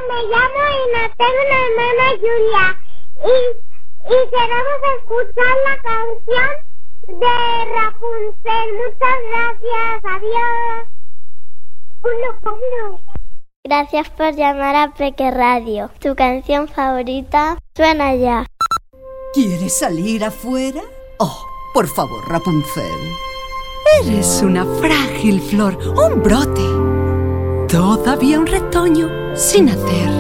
me llamo Ina, tengo una hermana Julia y queremos escuchar la canción de Rapunzel. Muchas gracias, adiós. Uno. Gracias por llamar a Peque Radio. Tu canción favorita suena ya. ¿Quieres salir afuera? Oh, por favor, Rapunzel. Eres una frágil flor, un brote. Todavía un retoño sin hacer